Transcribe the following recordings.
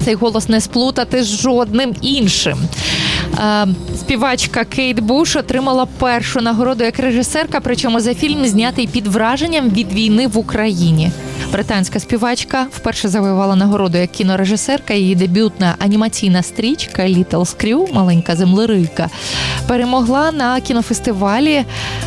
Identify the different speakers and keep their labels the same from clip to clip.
Speaker 1: цей голос не сплутати з жодним іншим. Співачка Кейт Буш отримала першу нагороду як режисерка, причому за фільм, знятий під враженням від війни в Україні. Британська співачка вперше завоювала нагороду як кінорежисерка. Її дебютна анімаційна стрічка «Little Screw» «Маленька землерийка» перемогла на кінофестивалі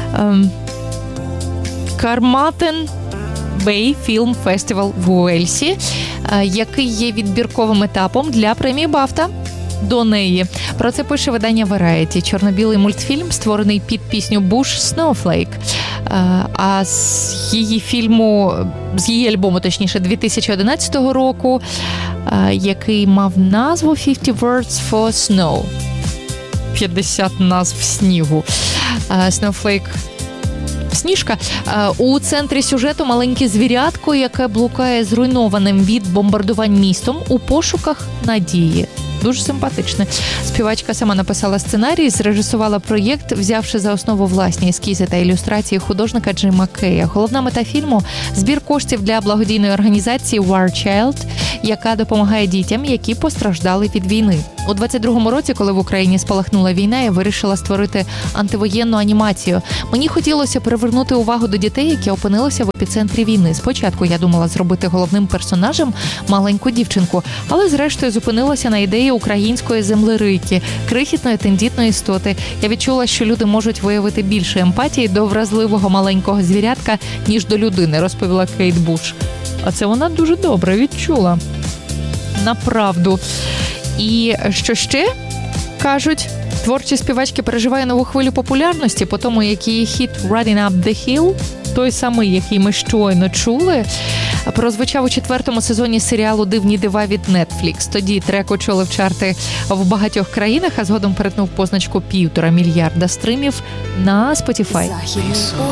Speaker 1: Carmarthen Bay Film Festival в Уельсі, який є відбірковим етапом для премії BAFTA. До неї. Про це пише видання Variety. Чорно-білий мультфільм, створений під пісню Буш «Snowflake». А з її альбому, точніше, 2011 року, який мав назву «50 Words for Snow». 50 назв снігу. «Snowflake» Сніжка. У центрі сюжету маленьке звірятко, яке блукає зруйнованим від бомбардувань містом у пошуках надії. Дуже симпатичне. Співачка сама написала сценарій, зрежисувала проєкт, взявши за основу власні ескізи та ілюстрації художника Джима Кея. Головна мета фільму – збір коштів для благодійної організації War Child, яка допомагає дітям, які постраждали від війни. У 22-му році, коли в Україні спалахнула війна, я вирішила створити антивоєнну анімацію. Мені хотілося привернути увагу до дітей, які опинилися в епіцентрі війни. Спочатку я думала зробити головним персонажем маленьку дівчинку, але зрештою зупинилася на ідеї української землерийки, крихітної тендітної істоти. Я відчула, що люди можуть виявити більше емпатії до вразливого маленького звірятка, ніж до людини, розповіла Кейт Буш. А це вона дуже добре відчула. Направду. І що ще? Кажуть, творчі співачки переживає нову хвилю популярності, по тому, як її хіт «Running Up the Hill», той самий, який ми щойно чули, прозвучав у 4-му сезоні серіалу «Дивні дива» від Netflix. Тоді трек очолив чарти в багатьох країнах, а згодом перетнув позначку 1,5 мільярда стримів на Spotify.